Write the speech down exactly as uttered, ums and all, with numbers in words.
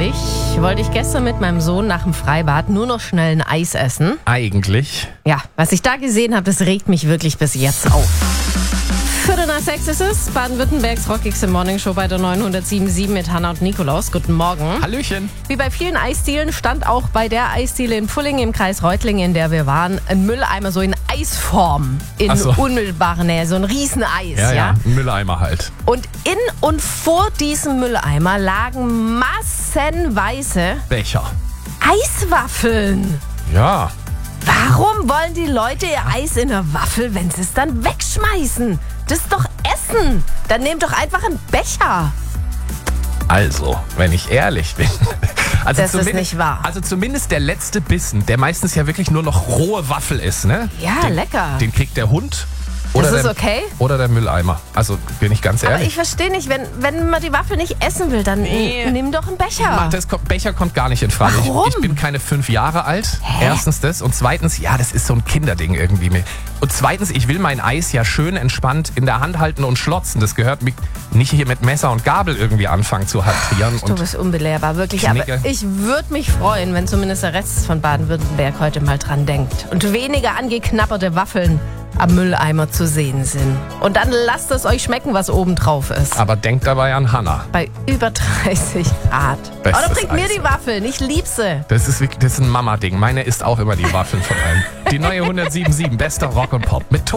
Eigentlich wollte ich gestern mit meinem Sohn nach dem Freibad nur noch schnell ein Eis essen. Eigentlich? Ja, was ich da gesehen habe, das regt mich wirklich bis jetzt auf. Viertel nach sechs ist es. Baden-Württembergs rockigste Morningshow bei der neunhundertsieben Komma sieben mit Hannah und Nikolaus. Guten Morgen. Hallöchen. Wie bei vielen Eisdielen stand auch bei der Eisdiele in Pfullingen im Kreis Reutlingen, in der wir waren, ein Mülleimer so in Eisform in Ach so. unmittelbarer Nähe. So ein Rieseneis. Ja, ja? ja, ein Mülleimer halt. Und in und vor diesem Mülleimer lagen massenweise Becher. Eiswaffeln. Ja. Warum wollen die Leute ihr Eis in der Waffel, wenn sie es dann wegschmeißen? Das ist doch Essen. Dann nehmt doch einfach einen Becher. Also, wenn ich ehrlich bin. Also Das ist nicht wahr. Also zumindest der letzte Bissen, der meistens ja wirklich nur noch rohe Waffel ist, ne? Ja, den, lecker. Den kriegt der Hund. Oder Das ist der, okay? Oder der Mülleimer. Also, bin ich ganz Aber ehrlich. ich verstehe nicht, wenn, wenn man die Waffel nicht essen will, dann Nee. nimm doch einen Becher. Mann, das kommt, Becher kommt gar nicht in Frage. Warum? Ich, ich bin keine fünf Jahre alt. Hä? Erstens das. Und zweitens, ja, das ist so ein Kinderding irgendwie. Mit. Und zweitens, ich will mein Eis ja schön entspannt in der Hand halten und schlotzen. Das gehört mit, nicht hier mit Messer und Gabel irgendwie anfangen zu hantieren. Du Und bist unbelehrbar, wirklich. Schnicke. Aber ich würde mich freuen, wenn zumindest der Rest von Baden-Württemberg heute mal dran denkt. Und weniger angeknabberte Waffeln am Mülleimer zu sehen sind. Und dann lasst es euch schmecken, was oben drauf ist. aber denkt dabei an Hannah. Bei über dreißig Grad. Bestes Oder bringt mir Eis. die Waffeln, ich lieb sie. Das ist, wirklich- das ist ein Mama-Ding. Meine isst auch immer die Waffeln von allen. Die neue hundertsieben Komma sieben, bester Rock und Pop mit Ton.